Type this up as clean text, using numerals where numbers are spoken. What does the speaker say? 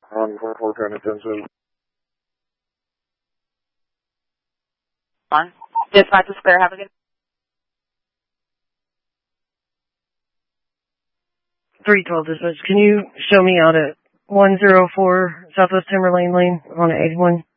on 44 County 10-7. On. Dispatch is clear. Have a good 312 dispatch. Can you show me out at 104 Southwest Timberlane Lane on 81?